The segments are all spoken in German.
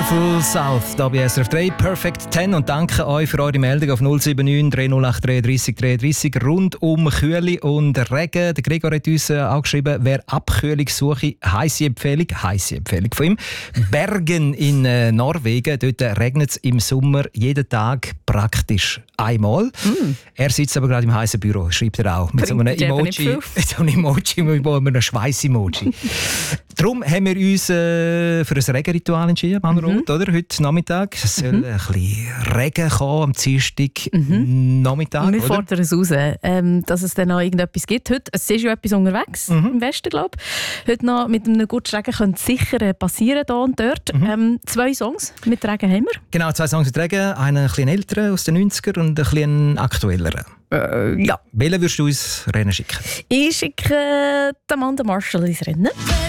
Full South, da bei SRF 3, Perfect 10. Und danke euch für eure Meldung auf 079 308 33 33 rund um Kühle und Regen. Der Gregor hat uns angeschrieben, wer Abkühlung suche, heisse Empfehlung von ihm. Bergen in Norwegen, dort regnet es im Sommer jeden Tag praktisch einmal. Er sitzt aber gerade im heißen Büro, schreibt er auch. Mit so einem Emoji, einem Schweiß-Emoji. Darum haben wir uns für ein Regenritual entschieden, Mann-Roth, oder? Heute Nachmittag. Es soll ein bisschen Regen kommen am Dienstag Nachmittag. Wir fordern es raus, dass es dann noch irgendetwas gibt. Heute, es ist ja etwas unterwegs, im Westen, glaube ich. Heute noch mit einem guten Regen könnte es sicher passieren, hier und dort. 2 Songs mit Regen haben wir. Genau, 2 Songs mit Regen. Einen ein bisschen älteren aus den 90ern und ein bisschen aktuelleren. Ja. Welchen würdest du uns Rennen schicken? Ich schicke Amanda Marshall ins Rennen.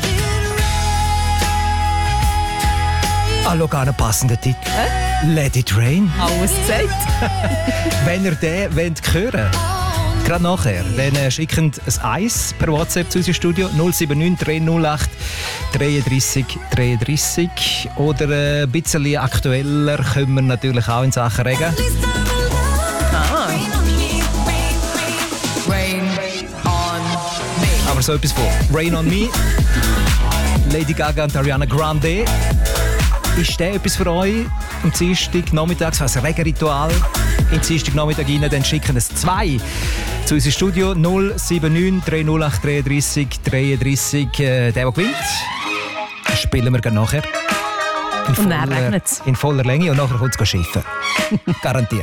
Hallo, einen passenden Titel. Let It Rain. Alles gesagt. Wenn ihr den hören wollt, gerade nachher, dann schickt ein Eis per WhatsApp zu unserem Studio 079 308 33 33. Oder ein bisschen aktueller können wir natürlich auch in Sachen Regen. Aber so etwas von Rain on Me, Lady Gaga und Ariana Grande. Ist das etwas für euch am Dienstag Nachmittag, so ein Regenritual am Dienstag Nachmittag rein? Dann schicken es 2 zu unserem Studio 079 308 33 33. Der gewinnt, spielen wir nachher. In voller Länge und nachher kommt es schiffen. Garantiert.